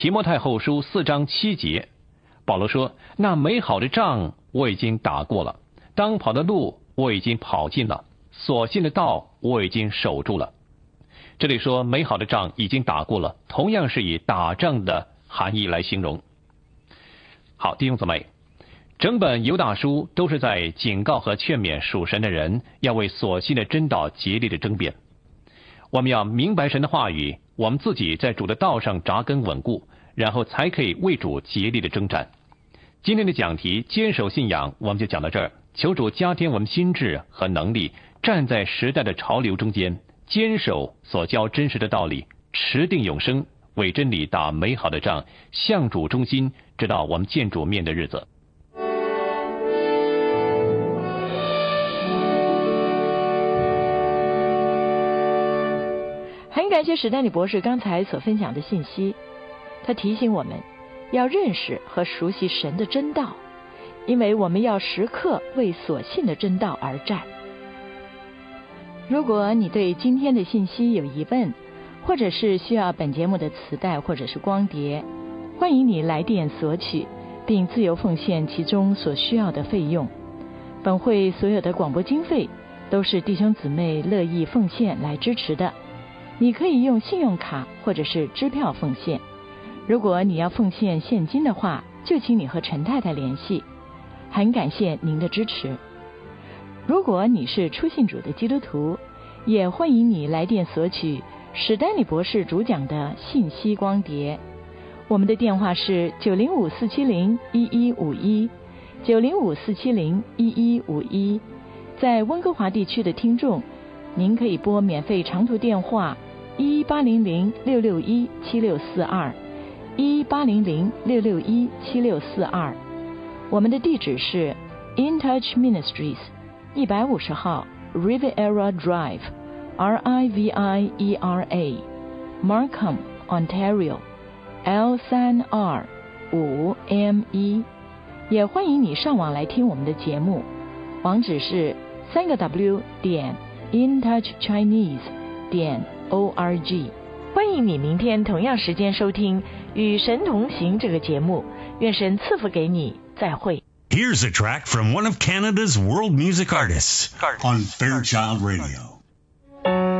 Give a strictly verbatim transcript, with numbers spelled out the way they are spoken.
提摩太后书四章七节，保罗说：那美好的仗我已经打过了，当跑的路我已经跑尽了，所信的道我已经守住了。这里说美好的仗已经打过了，同样是以打仗的含义来形容。好，弟兄姊妹，整本犹大书都是在警告和劝勉属神的人要为所信的真道竭力的争辩。我们要明白神的话语，我们自己在主的道上扎根稳固，然后才可以为主竭力的征战。今天的讲题坚守信仰，我们就讲到这儿。求主加添我们心智和能力，站在时代的潮流中间，坚守所教真实的道理，持定永生，为真理打美好的仗，向主忠心，直到我们见主面的日子。 很感谢史丹利博士刚才所分享的信息，他提醒我们要认识和熟悉神的真道，因为我们要时刻为所信的真道而战。如果你对今天的信息有疑问，或者是需要本节目的磁带或者是光碟，欢迎你来电索取，并自由奉献其中所需要的费用。本会所有的广播经费都是弟兄姊妹乐意奉献来支持的。你可以用信用卡或者是支票奉献。如果你要奉献现金的话，就请你和陈太太联系。很感谢您的支持。如果你是初信主的基督徒，也欢迎你来电索取史丹利博士主讲的信息光碟。我们的电话是九零五四七零一一五一，九零五四七零一一五一。在温哥华地区的听众，您可以拨免费长途电话一八零零六六一七六四二，一八零零六六一七六四二。我们的地址是 In Touch Ministries 一百五十号 Riviera Drive R I V I E R A Markham Ontario L 三 R 五 M 一。也欢迎你上网来听我们的节目，网址是三个 W 点 intouchchinese 点 org。 欢迎你明天同样时间收听与神同行这个节目，愿神赐福给你，再会。 Here's a track from one of Canada's world music artists on Fairchild Radio.